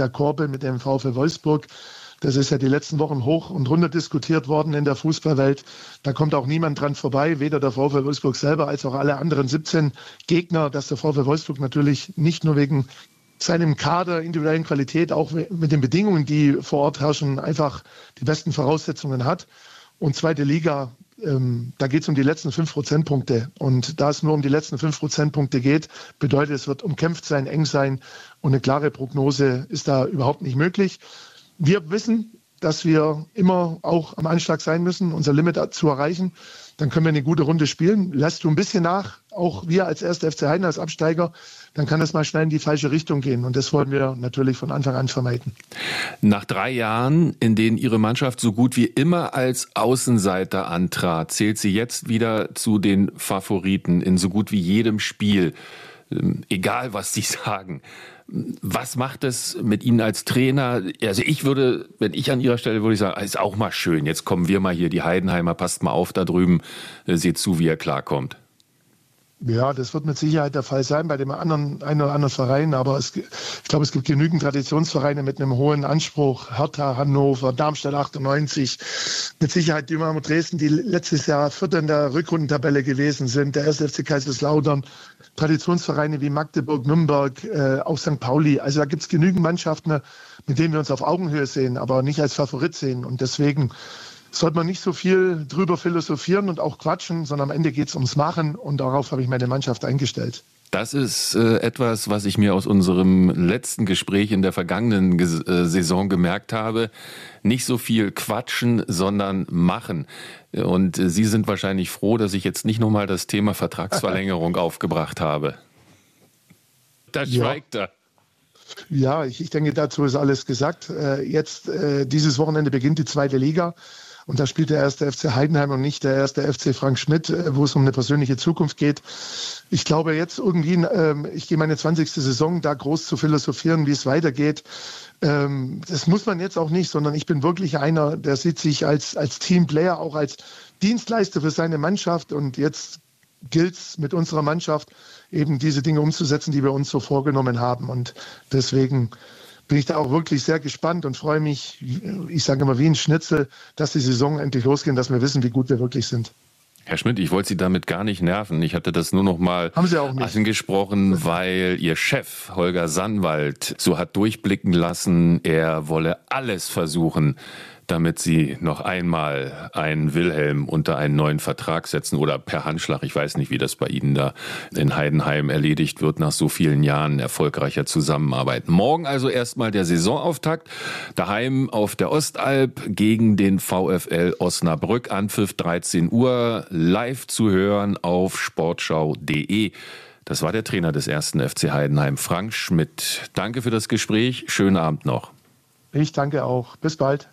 der Korbe mit dem VfL Wolfsburg. Das ist ja die letzten Wochen hoch und runter diskutiert worden in der Fußballwelt. Da kommt auch niemand dran vorbei, weder der VfL Wolfsburg selber als auch alle anderen 17 Gegner, dass der VfL Wolfsburg natürlich nicht nur wegen seinem Kader, individuellen Qualität, auch mit den Bedingungen, die vor Ort herrschen, einfach die besten Voraussetzungen hat. Und zweite Liga, da geht es um die letzten 5 Prozentpunkte. Und da es nur um die letzten 5 Prozentpunkte geht, bedeutet, es wird umkämpft sein, eng sein. Und eine klare Prognose ist da überhaupt nicht möglich. Wir wissen, dass wir immer auch am Anschlag sein müssen, unser Limit zu erreichen. Dann können wir eine gute Runde spielen. Lässt du ein bisschen nach, auch wir als 1. FC Heidenheim als Absteiger, dann kann das mal schnell in die falsche Richtung gehen. Und das wollen wir natürlich von Anfang an vermeiden. Nach 3 Jahren, in denen Ihre Mannschaft so gut wie immer als Außenseiter antrat, zählt sie jetzt wieder zu den Favoriten in so gut wie jedem Spiel. Egal, was Sie sagen. Was macht es mit Ihnen als Trainer? Also wenn ich an Ihrer Stelle würde ich sagen, ist auch mal schön. Jetzt kommen wir mal hier, die Heidenheimer, passt mal auf da drüben, seht zu, wie er klarkommt. Ja, das wird mit Sicherheit der Fall sein bei dem einen oder anderen Verein, aber ich glaube, es gibt genügend Traditionsvereine mit einem hohen Anspruch. Hertha, Hannover, Darmstadt 98, mit Sicherheit Dynamo Dresden, die letztes Jahr Vierter in der Rückrundentabelle gewesen sind, der 1. FC Kaiserslautern, Traditionsvereine wie Magdeburg, Nürnberg, auch St. Pauli. Also da gibt es genügend Mannschaften, mit denen wir uns auf Augenhöhe sehen, aber nicht als Favorit sehen. Und deswegen sollte man nicht so viel drüber philosophieren und auch quatschen, sondern am Ende geht es ums Machen und darauf habe ich meine Mannschaft eingestellt. Das ist etwas, was ich mir aus unserem letzten Gespräch in der vergangenen Saison gemerkt habe. Nicht so viel quatschen, sondern machen. Und Sie sind wahrscheinlich froh, dass ich jetzt nicht nochmal das Thema Vertragsverlängerung aufgebracht habe. Da schweigt er. Ja, ich denke, dazu ist alles gesagt. Jetzt, dieses Wochenende beginnt die 2. Liga. Und da spielt der 1. FC Heidenheim und nicht der 1. FC Frank Schmidt, wo es um eine persönliche Zukunft geht. Ich glaube jetzt irgendwie, ich gehe meine 20. Saison, da groß zu philosophieren, wie es weitergeht. Das muss man jetzt auch nicht, sondern ich bin wirklich einer, der sieht sich als Teamplayer, auch als Dienstleister für seine Mannschaft. Und jetzt gilt es mit unserer Mannschaft eben diese Dinge umzusetzen, die wir uns so vorgenommen haben. Und deswegen bin ich da auch wirklich sehr gespannt und freue mich, ich sage immer wie ein Schnitzel, dass die Saison endlich losgeht, dass wir wissen, wie gut wir wirklich sind. Herr Schmidt, ich wollte Sie damit gar nicht nerven. Ich hatte das nur noch mal angesprochen, weil Ihr Chef Holger Sannwald so hat durchblicken lassen, er wolle alles versuchen, damit Sie noch einmal einen Wilhelm unter einen neuen Vertrag setzen oder per Handschlag. Ich weiß nicht, wie das bei Ihnen da in Heidenheim erledigt wird nach so vielen Jahren erfolgreicher Zusammenarbeit. Morgen also erstmal der Saisonauftakt. Daheim auf der Ostalb gegen den VfL Osnabrück. Anpfiff 13 Uhr. Live zu hören auf sportschau.de. Das war der Trainer des 1. FC Heidenheim, Frank Schmidt. Danke für das Gespräch. Schönen Abend noch. Ich danke auch. Bis bald.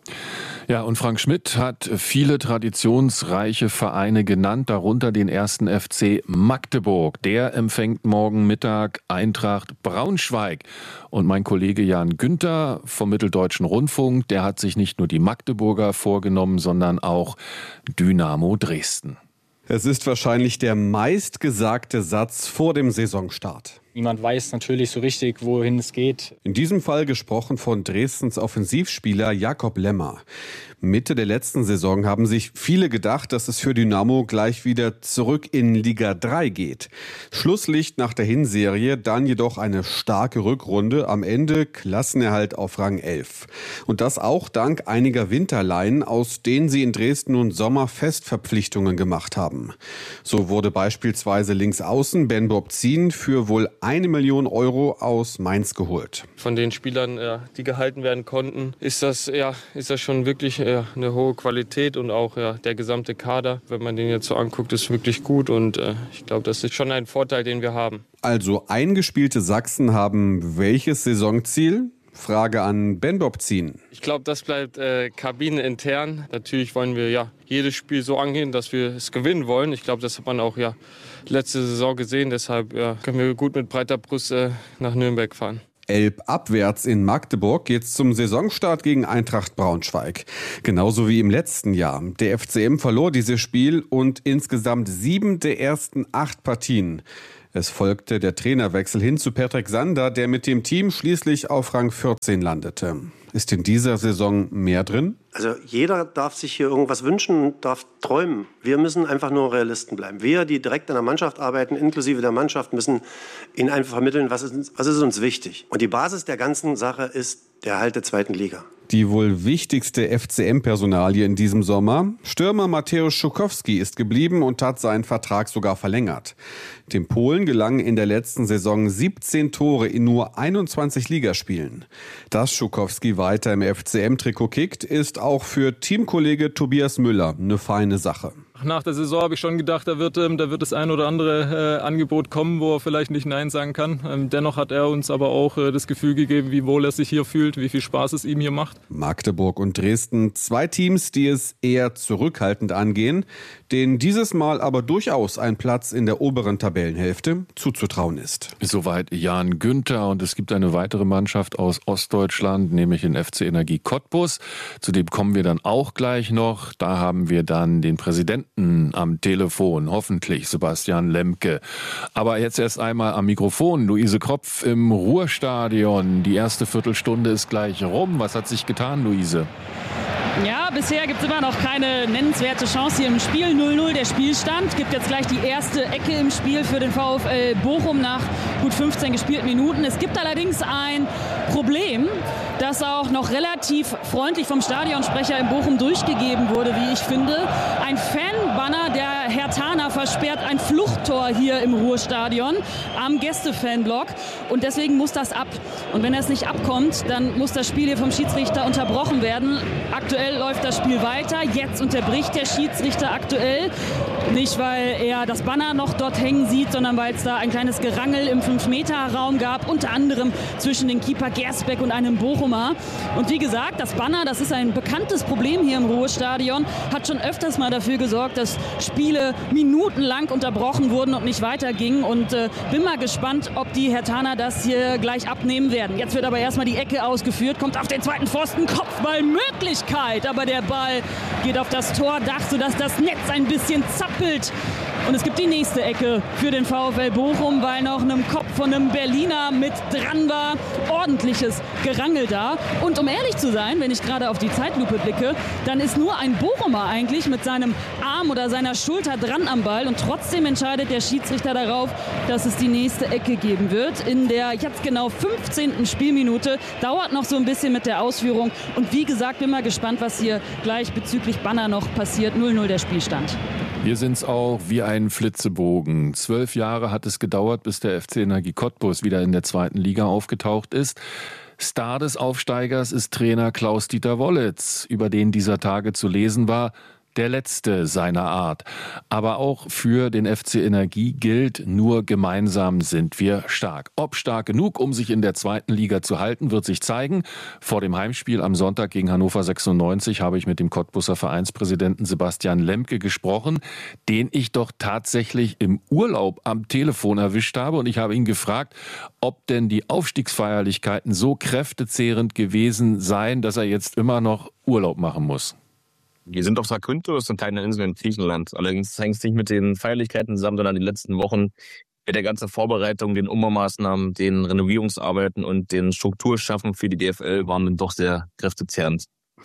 Ja, und Frank Schmidt hat viele traditionsreiche Vereine genannt, darunter den 1. FC Magdeburg. Der empfängt morgen Mittag Eintracht Braunschweig. Und mein Kollege Jan Günther vom Mitteldeutschen Rundfunk, der hat sich nicht nur die Magdeburger vorgenommen, sondern auch Dynamo Dresden. Es ist wahrscheinlich der meistgesagte Satz vor dem Saisonstart. Niemand weiß natürlich so richtig, wohin es geht. In diesem Fall gesprochen von Dresdens Offensivspieler Jakob Lemmer. Mitte der letzten Saison haben sich viele gedacht, dass es für Dynamo gleich wieder zurück in Liga 3 geht. Schlusslicht nach der Hinserie, dann jedoch eine starke Rückrunde. Am Ende Klassenerhalt auf Rang 11. Und das auch dank einiger Winterleihen, aus denen sie in Dresden und Sommer Festverpflichtungen gemacht haben. So wurde beispielsweise Linksaußen Ben Bobzin für wohl 1 Million Euro aus Mainz geholt. Von den Spielern, die gehalten werden konnten, ist das schon wirklich eine hohe Qualität und auch der gesamte Kader, wenn man den jetzt so anguckt, ist wirklich gut und ich glaube, das ist schon ein Vorteil, den wir haben. Also eingespielte Sachsen haben welches Saisonziel? Frage an Ben Bobzin. Ich glaube, das bleibt kabinenintern. Natürlich wollen wir jedes Spiel so angehen, dass wir es gewinnen wollen. Ich glaube, das hat man auch letzte Saison gesehen. Deshalb können wir gut mit breiter Brust nach Nürnberg fahren. Elbabwärts in Magdeburg geht's zum Saisonstart gegen Eintracht Braunschweig. Genauso wie im letzten Jahr. Der FCM verlor dieses Spiel und insgesamt 7 der ersten 8 Partien. Es folgte der Trainerwechsel hin zu Patrick Sander, der mit dem Team schließlich auf Rang 14 landete. Ist in dieser Saison mehr drin? Also jeder darf sich hier irgendwas wünschen, darf träumen. Wir müssen einfach nur Realisten bleiben. Wir, die direkt in der Mannschaft arbeiten, inklusive der Mannschaft, müssen ihnen einfach vermitteln, was ist uns wichtig. Und die Basis der ganzen Sache ist der Erhalt der 2. Liga. Die wohl wichtigste FCM-Personalie in diesem Sommer. Stürmer Mateusz Schukowski ist geblieben und hat seinen Vertrag sogar verlängert. Dem Polen gelangen in der letzten Saison 17 Tore in nur 21 Ligaspielen. Dass Schukowski weiter im FCM-Trikot kickt, ist auch für Teamkollege Tobias Müller eine feine Sache. Nach der Saison habe ich schon gedacht, da wird das ein oder andere Angebot kommen, wo er vielleicht nicht Nein sagen kann. Dennoch hat er uns aber auch das Gefühl gegeben, wie wohl er sich hier fühlt, wie viel Spaß es ihm hier macht. Magdeburg und Dresden, 2 Teams, die es eher zurückhaltend angehen, denen dieses Mal aber durchaus ein Platz in der oberen Tabellenhälfte zuzutrauen ist. Soweit Jan Günther, und es gibt eine weitere Mannschaft aus Ostdeutschland, nämlich den FC Energie Cottbus. Zu dem kommen wir dann auch gleich noch. Da haben wir dann den Präsidenten am Telefon, hoffentlich Sebastian Lemke. Aber jetzt erst einmal am Mikrofon, Luise Kropf im Ruhrstadion. Die erste Viertelstunde ist gleich rum. Was hat sich getan, Luise? Ja, bisher gibt es immer noch keine nennenswerte Chance hier im Spiel. 0-0 der Spielstand. Gibt jetzt gleich die erste Ecke im Spiel für den VfL Bochum nach gut 15 gespielten Minuten. Es gibt allerdings ein Problem, das auch noch relativ freundlich vom Stadionsprecher in Bochum durchgegeben wurde, wie ich finde. Ein Fanbanner der Herthaner versperrt ein Fluchttor hier im Ruhrstadion am Gästefanblock. Und deswegen muss das ab. Und wenn es nicht abkommt, dann muss das Spiel hier vom Schiedsrichter unterbrochen werden. Aktuell läuft das Spiel weiter. Jetzt unterbricht der Schiedsrichter aktuell. Nicht, weil er das Banner noch dort hängen sieht, sondern weil es da ein kleines Gerangel im 5-Meter-Raum gab. Unter anderem zwischen den Keeper Gersbeck und einem Bochumer. Und wie gesagt, das Banner, das ist ein bekanntes Problem hier im Ruhrstadion, hat schon öfters mal dafür gesorgt, dass Spiele minutenlang unterbrochen wurden und nicht weitergingen. Und bin mal gespannt, ob die Herthaner das hier gleich abnehmen werden. Jetzt wird aber erstmal die Ecke ausgeführt, kommt auf den zweiten Pfosten, Kopfballmöglichkeit. Aber der Ball geht auf das Tordach, sodass das Netz ein bisschen zappelt. Und es gibt die nächste Ecke für den VfL Bochum, weil noch einem Kopf von einem Berliner mit dran war. Ordentliches Gerangel da. Und um ehrlich zu sein, wenn ich gerade auf die Zeitlupe blicke, dann ist nur ein Bochumer eigentlich mit seinem Arm oder seiner Schulter dran am Ball. Und trotzdem entscheidet der Schiedsrichter darauf, dass es die nächste Ecke geben wird. In der jetzt genau 15. Spielminute. Dauert noch so ein bisschen mit der Ausführung. Und wie gesagt, bin mal gespannt, was hier gleich bezüglich Banner noch passiert. 0-0 der Spielstand. Wir sind's auch wie ein Flitzebogen. 12 Jahre hat es gedauert, bis der FC Energie Cottbus wieder in der 2. Liga aufgetaucht ist. Star des Aufsteigers ist Trainer Klaus-Dieter Wollitz, über den dieser Tage zu lesen war: der letzte seiner Art. Aber auch für den FC Energie gilt, nur gemeinsam sind wir stark. Ob stark genug, um sich in der 2. Liga zu halten, wird sich zeigen. Vor dem Heimspiel am Sonntag gegen Hannover 96 habe ich mit dem Cottbuser Vereinspräsidenten Sebastian Lemke gesprochen, den ich doch tatsächlich im Urlaub am Telefon erwischt habe. Und ich habe ihn gefragt, ob denn die Aufstiegsfeierlichkeiten so kräftezehrend gewesen seien, dass er jetzt immer noch Urlaub machen muss. Wir sind auf Zakynthos, eine kleine Insel in Griechenland. Allerdings hängt es nicht mit den Feierlichkeiten zusammen, sondern die letzten Wochen mit der ganzen Vorbereitung, den Umbaumaßnahmen, den Renovierungsarbeiten und den Strukturschaffen für die DFL waren dann doch sehr kräftezehrend.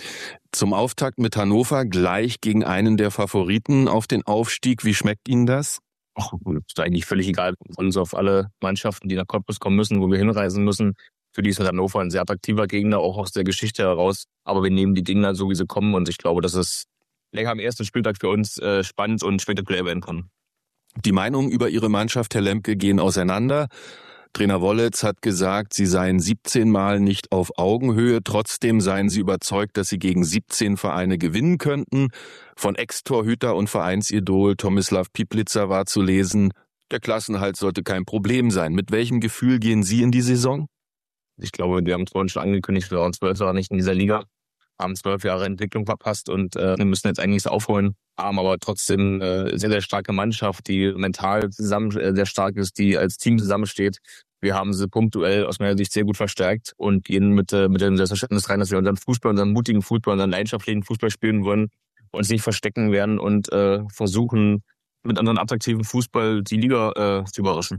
Zum Auftakt mit Hannover gleich gegen einen der Favoriten auf den Aufstieg. Wie schmeckt Ihnen das? Ist eigentlich völlig egal. Wir freuen uns auf alle Mannschaften, die nach Cottbus kommen müssen, wo wir hinreisen müssen. Für die ist Hannover ein sehr attraktiver Gegner, auch aus der Geschichte heraus. Aber wir nehmen die Dinger so, wie sie kommen. Und ich glaube, dass es länger am ersten Spieltag für uns spannend und spektakulär werden kann. Die Meinungen über Ihre Mannschaft, Herr Lemke, gehen auseinander. Trainer Wollitz hat gesagt, sie seien 17 Mal nicht auf Augenhöhe. Trotzdem seien sie überzeugt, dass sie gegen 17 Vereine gewinnen könnten. Von Ex-Torhüter und Vereinsidol Tomislav Piplica war zu lesen: der Klassenhalt sollte kein Problem sein. Mit welchem Gefühl gehen Sie in die Saison? Ich glaube, wir haben es vorhin schon angekündigt, wir waren 12 Jahre nicht in dieser Liga, haben 12 Jahre Entwicklung verpasst und wir müssen jetzt eigentlich aufholen. Haben aber trotzdem sehr, sehr starke Mannschaft, die mental zusammen sehr stark ist, die als Team zusammensteht. Wir haben sie punktuell aus meiner Sicht sehr gut verstärkt und gehen mit dem Selbstverständnis rein, dass wir unseren Fußball, unseren mutigen Fußball, unseren leidenschaftlichen Fußball spielen wollen, uns nicht verstecken werden und versuchen, mit unseren attraktiven Fußball die Liga zu überraschen.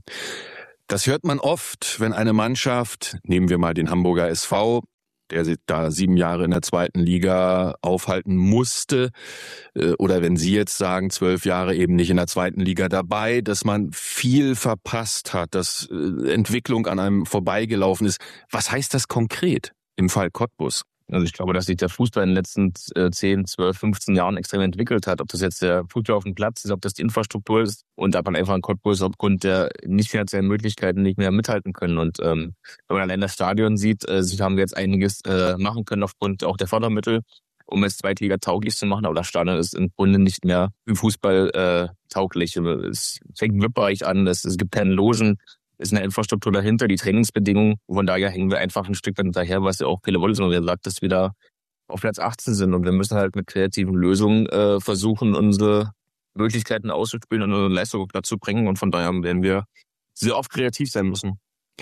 Das hört man oft, wenn eine Mannschaft, nehmen wir mal den Hamburger SV, der sich da 7 Jahre in der 2. Liga aufhalten musste, oder wenn Sie jetzt sagen, 12 Jahre eben nicht in der 2. Liga dabei, dass man viel verpasst hat, dass Entwicklung an einem vorbeigelaufen ist. Was heißt das konkret im Fall Cottbus? Also ich glaube, dass sich der Fußball in den letzten 10, 12, 15 Jahren extrem entwickelt hat. Ob das jetzt der Fußball auf dem Platz ist, ob das die Infrastruktur ist und ob man einfach in Cottbus aufgrund der nicht finanziellen Möglichkeiten nicht mehr mithalten können. Und wenn man allein das Stadion sieht, haben wir jetzt einiges machen können aufgrund auch der Fördermittel, um es Zweitliga tauglich zu machen. Aber das Stadion ist im Grunde nicht mehr im Fußball tauglich. Es fängt im VIP-Bereich an, es gibt keine Logen. Ist eine Infrastruktur dahinter, die Trainingsbedingungen. Von daher hängen wir einfach ein Stück weit hinterher, was ja auch Pele Wollitz sagt, dass wir da auf Platz 18 sind. Und wir müssen halt mit kreativen Lösungen versuchen, unsere Möglichkeiten auszuspielen und unsere Leistung dazu bringen. Und von daher werden wir sehr oft kreativ sein müssen.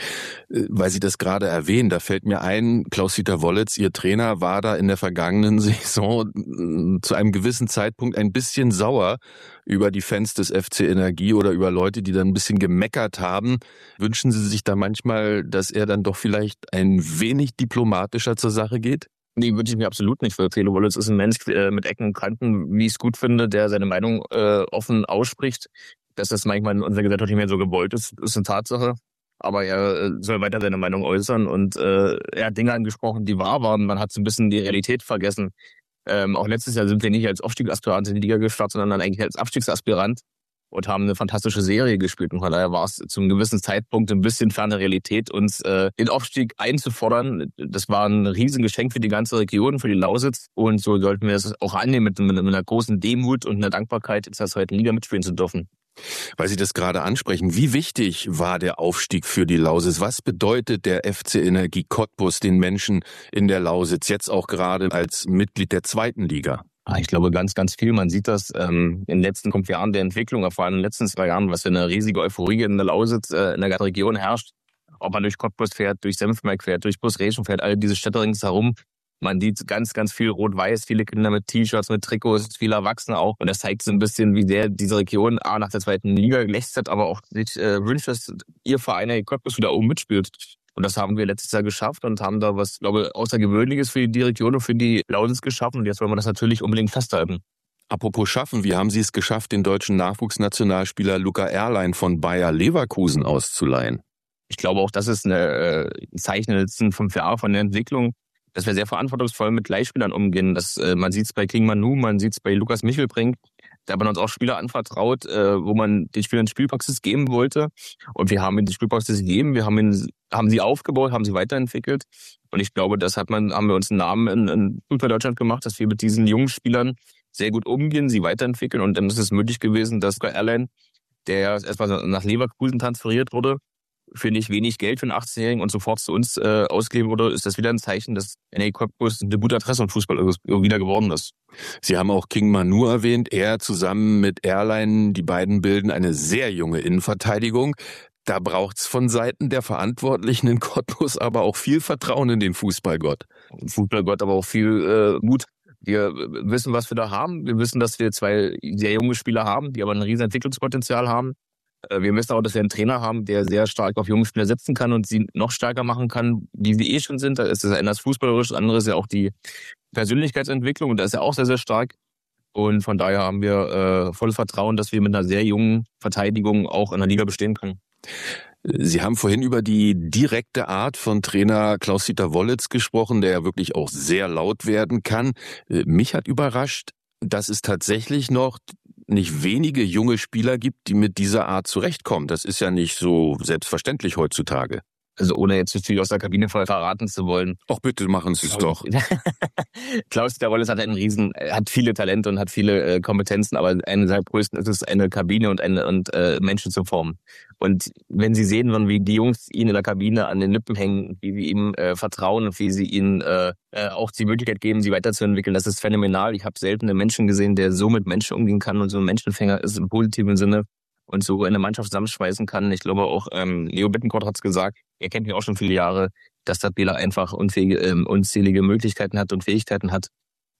Weil Sie das gerade erwähnen, da fällt mir ein, Klaus-Dieter Wollitz, Ihr Trainer, war da in der vergangenen Saison zu einem gewissen Zeitpunkt ein bisschen sauer über die Fans des FC Energie oder über Leute, die dann ein bisschen gemeckert haben. Wünschen Sie sich da manchmal, dass er dann doch vielleicht ein wenig diplomatischer zur Sache geht? Nee, wünsche ich mir absolut nicht, weil Pele Wollitz ist ein Mensch mit Ecken und Kanten, wie ich es gut finde, der seine Meinung offen ausspricht. Dass das manchmal in unserer Gesellschaft nicht mehr so gewollt ist eine Tatsache. Aber er soll weiter seine Meinung äußern und er hat Dinge angesprochen, die wahr waren. Man hat so ein bisschen die Realität vergessen. Auch letztes Jahr sind wir nicht als Aufstiegsaspirant in die Liga gestartet, sondern eigentlich als Abstiegsaspirant und haben eine fantastische Serie gespielt. Und von daher war es zu einem gewissen Zeitpunkt ein bisschen ferne Realität, uns den Aufstieg einzufordern. Das war ein Riesengeschenk für die ganze Region, für die Lausitz. Und so sollten wir es auch annehmen, mit einer großen Demut und einer Dankbarkeit, in der zweiten Liga mitspielen zu dürfen. Weil Sie das gerade ansprechen, wie wichtig war der Aufstieg für die Lausitz? Was bedeutet der FC Energie Cottbus den Menschen in der Lausitz, jetzt auch gerade als Mitglied der 2. Liga? Ich glaube ganz, ganz viel. Man sieht das in den letzten 5 Jahren der Entwicklung, vor allem in den letzten 2 Jahren, was für eine riesige Euphorie in der Lausitz, in der ganzen Region herrscht. Ob man durch Cottbus fährt, durch Senfmark fährt, durch Busrechen fährt, all diese Städte ringsherum. Man sieht ganz, ganz viel Rot-Weiß, viele Kinder mit T-Shirts, mit Trikots, viele Erwachsene auch. Und das zeigt so ein bisschen, wie sehr diese Region nach der 2. Liga gelächzt, aber auch sich wünscht, dass ihr Verein Cottbus wieder oben mitspielt. Und das haben wir letztes Jahr geschafft und haben da was, glaube ich, Außergewöhnliches für die Region und für die Lausitz geschaffen. Und jetzt wollen wir das natürlich unbedingt festhalten. Apropos schaffen, wie haben Sie es geschafft, den deutschen Nachwuchsnationalspieler Luca Erlein von Bayer Leverkusen auszuleihen? Ich glaube auch, das ist ein Zeichen der letzten 5 Jahre von der Entwicklung, dass wir sehr verantwortungsvoll mit Leihspielern umgehen. Man sieht es bei King Manu, man sieht es bei Lukas Michelbrink. Da hat man uns auch Spieler anvertraut, wo man den Spielern Spielpraxis geben wollte. Und wir haben ihnen die Spielpraxis gegeben, wir haben sie aufgebaut, haben sie weiterentwickelt. Und ich glaube, haben wir uns einen Namen in Fußball Deutschland gemacht, dass wir mit diesen jungen Spielern sehr gut umgehen, sie weiterentwickeln. Und dann ist es möglich gewesen, dass Luca Erlein, der erstmal nach Leverkusen transferiert wurde, für nicht wenig Geld für einen 18-Jährigen und sofort zu uns ausgegeben wurde, ist das wieder ein Zeichen, dass Energie Cottbus eine gute Adresse im Fußball wieder geworden ist. Sie haben auch King Manu erwähnt. Er zusammen mit Erlein, die beiden bilden eine sehr junge Innenverteidigung. Da braucht's von Seiten der Verantwortlichen in Cottbus aber auch viel Vertrauen in den Fußballgott. Fußballgott, aber auch viel Mut. Wir wissen, was wir da haben. Wir wissen, dass wir 2 sehr junge Spieler haben, die aber ein riesen Entwicklungspotenzial haben. Wir wissen auch, dass wir einen Trainer haben, der sehr stark auf junge Spieler setzen kann und sie noch stärker machen kann, wie sie schon sind. Da ist das eine das fußballerisch, das andere ist ja auch die Persönlichkeitsentwicklung und da ist er auch sehr, sehr stark. Und von daher haben wir volles Vertrauen, dass wir mit einer sehr jungen Verteidigung auch in der Liga bestehen können. Sie haben vorhin über die direkte Art von Trainer Klaus-Dieter Wollitz gesprochen, der ja wirklich auch sehr laut werden kann. Mich hat überrascht, dass es tatsächlich noch nicht wenige junge Spieler gibt, die mit dieser Art zurechtkommen. Das ist ja nicht so selbstverständlich heutzutage. Also ohne jetzt zu viel aus der Kabine verraten zu wollen. Ach bitte, machen Sie es doch. Klaus-Dieter Wollitz hat viele Talente und hat viele Kompetenzen, aber eine seiner größten ist es, eine Kabine und Menschen zu formen. Und wenn Sie sehen, wie die Jungs ihn in der Kabine an den Lippen hängen, wie sie ihm vertrauen und wie sie ihnen auch die Möglichkeit geben, sie weiterzuentwickeln, das ist phänomenal. Ich habe selten einen Menschen gesehen, der so mit Menschen umgehen kann und so ein Menschenfänger ist im positiven Sinne. Und so eine Mannschaft zusammenschweißen kann. Ich glaube auch, Leo Bittencourt hat es gesagt, er kennt mich auch schon viele Jahre, dass der Bela einfach unzählige Möglichkeiten hat und Fähigkeiten hat.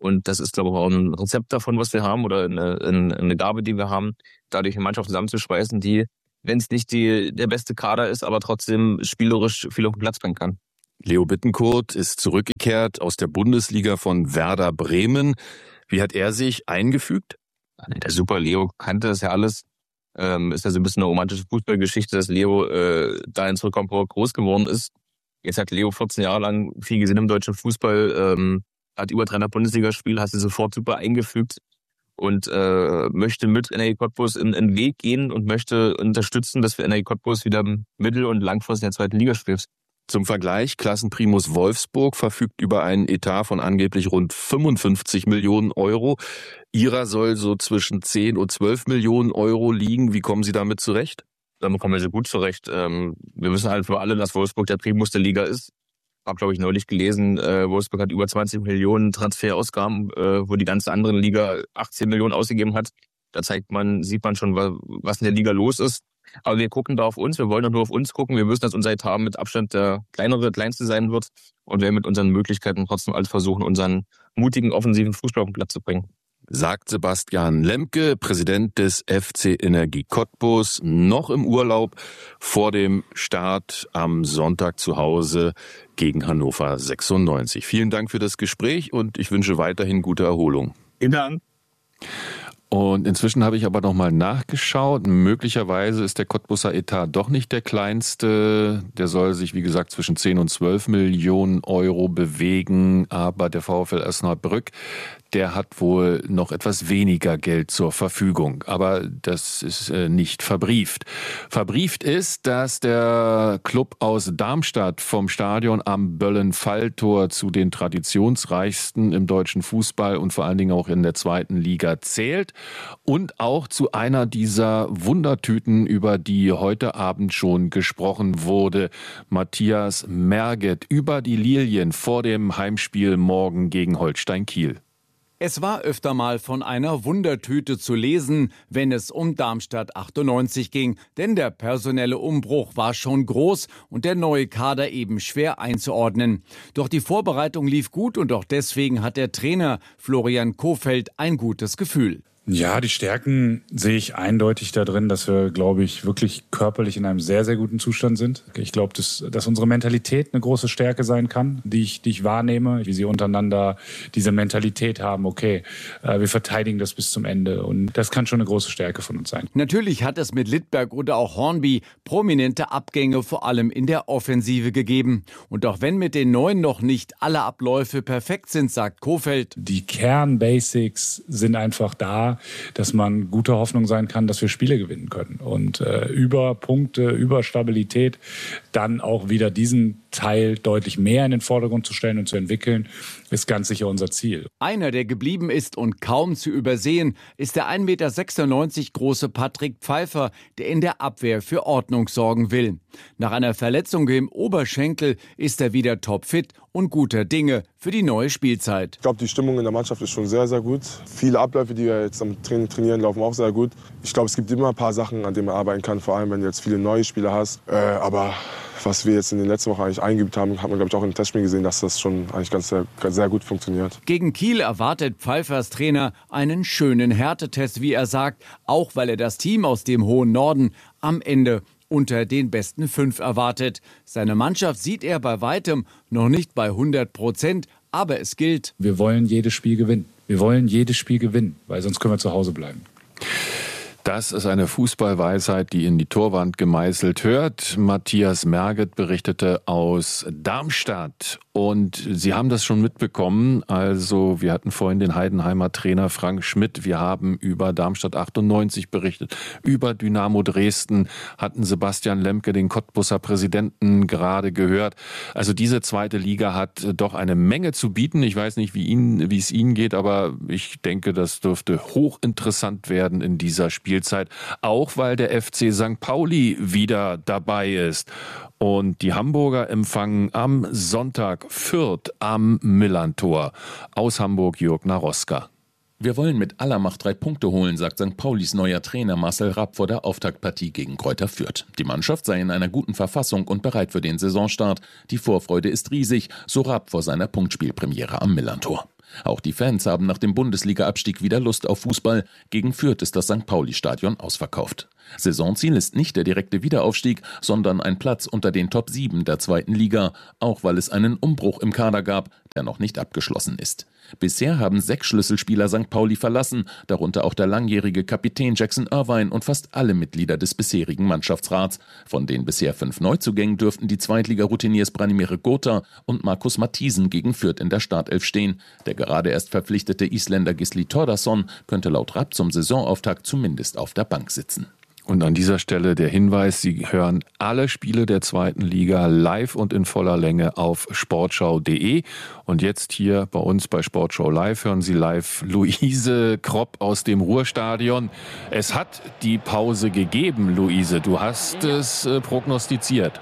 Und das ist, glaube ich, auch ein Rezept davon, was wir haben oder eine Gabe, die wir haben, dadurch eine Mannschaft zusammenzuschweißen, die, wenn es nicht der beste Kader ist, aber trotzdem spielerisch viel auf den Platz bringen kann. Leo Bittencourt ist zurückgekehrt aus der Bundesliga von Werder Bremen. Wie hat er sich eingefügt? Der super Leo kannte das ja alles. Ist ja so ein bisschen eine romantische Fußballgeschichte, dass Leo da in Zurückkommen groß geworden ist. Jetzt hat Leo 14 Jahre lang viel gesehen im deutschen Fußball, hat über 300 Bundesligaspiele, hat sich sofort super eingefügt und möchte mit NRG Cottbus in den Weg gehen und möchte unterstützen, dass wir NRG Cottbus wieder mittel- und langfristig in der 2. Liga spielt. Zum Vergleich, Klassenprimus Wolfsburg verfügt über einen Etat von angeblich rund 55 Millionen Euro. Ihrer soll so zwischen 10 und 12 Millionen Euro liegen. Wie kommen Sie damit zurecht? Damit kommen wir sehr gut zurecht. Wir wissen halt für alle, dass Wolfsburg der Primus der Liga ist. Hab, glaube ich, neulich gelesen, Wolfsburg hat über 20 Millionen Transferausgaben, wo die ganze andere Liga 18 Millionen ausgegeben hat. Da sieht man schon, was in der Liga los ist. Aber wir gucken da auf uns, wir wollen doch nur auf uns gucken. Wir wissen, dass unser Etat mit Abstand der kleinste sein wird und wir mit unseren Möglichkeiten trotzdem alles versuchen, unseren mutigen, offensiven Fußball auf den Platz zu bringen. Sagt Sebastian Lemke, Präsident des FC Energie Cottbus, noch im Urlaub vor dem Start am Sonntag zu Hause gegen Hannover 96. Vielen Dank für das Gespräch und ich wünsche weiterhin gute Erholung. Vielen Dank. Und inzwischen habe ich aber nochmal nachgeschaut. Möglicherweise ist der Cottbuser Etat doch nicht der kleinste. Der soll sich, wie gesagt, zwischen 10 und 12 Millionen Euro bewegen. Aber der VfL Osnabrück, der hat wohl noch etwas weniger Geld zur Verfügung. Aber das ist nicht verbrieft. Verbrieft ist, dass der Club aus Darmstadt vom Stadion am Böllen-Falltor zu den traditionsreichsten im deutschen Fußball und vor allen Dingen auch in der 2. Liga zählt. Und auch zu einer dieser Wundertüten, über die heute Abend schon gesprochen wurde. Matthias Merget über die Lilien vor dem Heimspiel morgen gegen Holstein Kiel. Es war öfter mal von einer Wundertüte zu lesen, wenn es um Darmstadt 98 ging. Denn der personelle Umbruch war schon groß und der neue Kader eben schwer einzuordnen. Doch die Vorbereitung lief gut und auch deswegen hat der Trainer Florian Kohfeldt ein gutes Gefühl. Ja, die Stärken sehe ich eindeutig da drin, dass wir, glaube ich, wirklich körperlich in einem sehr, sehr guten Zustand sind. Ich glaube, dass unsere Mentalität eine große Stärke sein kann, die ich wahrnehme, wie sie untereinander diese Mentalität haben, okay, wir verteidigen das bis zum Ende und das kann schon eine große Stärke von uns sein. Natürlich hat es mit Littberg oder auch Hornby prominente Abgänge vor allem in der Offensive gegeben. Und auch wenn mit den Neuen noch nicht alle Abläufe perfekt sind, sagt Kohfeldt. Die Kernbasics sind einfach da, dass man guter Hoffnung sein kann, dass wir Spiele gewinnen können. Und über Punkte, über Stabilität dann auch wieder diesen Teil deutlich mehr in den Vordergrund zu stellen und zu entwickeln, ist ganz sicher unser Ziel. Einer, der geblieben ist und kaum zu übersehen, ist der 1,96 Meter große Patrick Pfeiffer, der in der Abwehr für Ordnung sorgen will. Nach einer Verletzung im Oberschenkel ist er wieder topfit und guter Dinge für die neue Spielzeit. Ich glaube, die Stimmung in der Mannschaft ist schon sehr, sehr gut. Viele Abläufe, die wir jetzt am Trainieren laufen, auch sehr gut. Ich glaube, es gibt immer ein paar Sachen, an denen man arbeiten kann, vor allem wenn du jetzt viele neue Spieler hast. Aber was wir jetzt in den letzten Wochen eigentlich eingeübt haben, hat man, glaube ich, auch im Testspiel gesehen, dass das schon eigentlich ganz sehr gut funktioniert. Gegen Kiel erwartet Pfeiffers Trainer einen schönen Härtetest, wie er sagt, auch weil er das Team aus dem hohen Norden am Ende unter den besten 5 erwartet. Seine Mannschaft sieht er bei weitem noch nicht bei 100%, aber es gilt. Wir wollen jedes Spiel gewinnen. Wir wollen jedes Spiel gewinnen, weil sonst können wir zu Hause bleiben. Das ist eine Fußballweisheit, die in die Torwand gemeißelt hört. Matthias Merget berichtete aus Darmstadt. Und Sie haben das schon mitbekommen. Also wir hatten vorhin den Heidenheimer Trainer Frank Schmidt. Wir haben über Darmstadt 98 berichtet. Über Dynamo Dresden hatten Sebastian Lemke, den Cottbuser Präsidenten, gerade gehört. Also diese 2. Liga hat doch eine Menge zu bieten. Ich weiß nicht, wie es Ihnen geht, aber ich denke, das dürfte hochinteressant werden in dieser Spielzeit. Auch weil der FC St. Pauli wieder dabei ist. Und die Hamburger empfangen am Sonntag Fürth am Millerntor. Aus Hamburg Jörg Naroska. Wir wollen mit aller Macht 3 Punkte holen, sagt St. Paulis neuer Trainer Marcel Rapp vor der Auftaktpartie gegen Greuther Fürth. Die Mannschaft sei in einer guten Verfassung und bereit für den Saisonstart. Die Vorfreude ist riesig, so Rapp vor seiner Punktspielpremiere am Millerntor. Auch die Fans haben nach dem Bundesliga-Abstieg wieder Lust auf Fußball. Gegen Fürth ist das St. Pauli-Stadion ausverkauft. Saisonziel ist nicht der direkte Wiederaufstieg, sondern ein Platz unter den Top 7 der 2. Liga, auch weil es einen Umbruch im Kader gab, der noch nicht abgeschlossen ist. Bisher haben 6 Schlüsselspieler St. Pauli verlassen, darunter auch der langjährige Kapitän Jackson Irvine und fast alle Mitglieder des bisherigen Mannschaftsrats. Von den bisher 5 Neuzugängen dürften die Zweitliga-Routiniers Branimir Gota und Markus Matthiesen gegen Fürth in der Startelf stehen. Der gerade erst verpflichtete Isländer Gisli Thordarson könnte laut Rapp zum Saisonauftakt zumindest auf der Bank sitzen. Und an dieser Stelle der Hinweis, Sie hören alle Spiele der 2. Liga live und in voller Länge auf sportschau.de. Und jetzt hier bei uns bei Sportschau Live hören Sie live Luise Kropp aus dem Ruhrstadion. Es hat die Pause gegeben, Luise. Du hast es prognostiziert.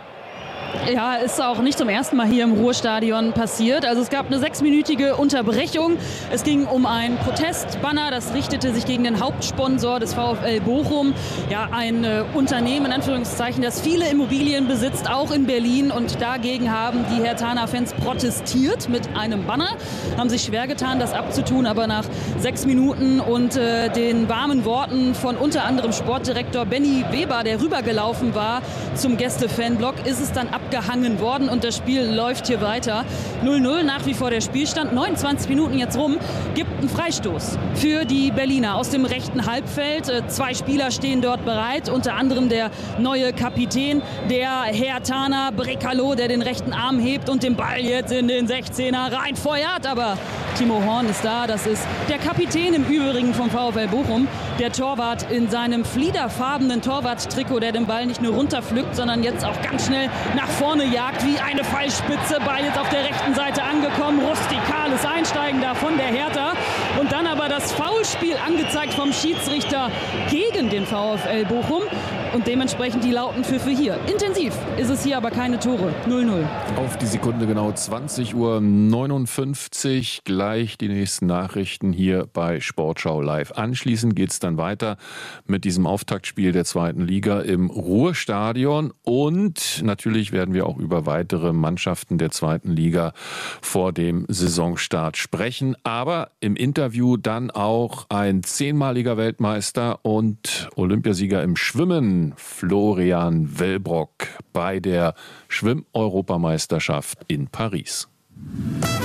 Ja, ist auch nicht zum ersten Mal hier im Ruhrstadion passiert. Also es gab eine 6-minütige Unterbrechung. Es ging um ein Protestbanner, das richtete sich gegen den Hauptsponsor des VfL Bochum. Ja, ein Unternehmen, in Anführungszeichen, das viele Immobilien besitzt, auch in Berlin. Und dagegen haben die Herthaner-Fans protestiert mit einem Banner. Haben sich schwer getan, das abzutun. Aber nach 6 Minuten und den warmen Worten von unter anderem Sportdirektor Benny Weber, der rübergelaufen war zum Gäste-Fanblock, ist es dann abgehangen worden und das Spiel läuft hier weiter. 0-0 nach wie vor der Spielstand. 29 Minuten jetzt rum. Gibt einen Freistoß für die Berliner aus dem rechten Halbfeld. 2 Spieler stehen dort bereit. Unter anderem der neue Kapitän, der Herthaner Brekalo, der den rechten Arm hebt und den Ball jetzt in den 16er reinfeuert. Aber Timo Horn ist da. Das ist der Kapitän im Übrigen vom VfL Bochum. Der Torwart in seinem fliederfarbenen Torwarttrikot, der den Ball nicht nur runterpflückt, sondern jetzt auch ganz schnell nach vorne jagt wie eine Pfeilspitze. Ball jetzt auf der rechten Seite angekommen. Rustikales Einsteigen da von der Hertha. Und dann aber das Foulspiel angezeigt vom Schiedsrichter gegen den VfL Bochum. Und dementsprechend die lauten Pfiffe hier. Intensiv ist es hier, aber keine Tore. 0-0. Auf die Sekunde genau 20:59 Uhr. Gleich die nächsten Nachrichten hier bei Sportschau Live. Anschließend geht es dann weiter mit diesem Auftaktspiel der 2. Liga im Ruhrstadion. Und natürlich werden wir auch über weitere Mannschaften der 2. Liga vor dem Saisonstart sprechen. Aber im Interview dann auch ein 10-maliger Weltmeister und Olympiasieger im Schwimmen, Florian Wellbrock, bei der Schwimm-Europameisterschaft in Paris.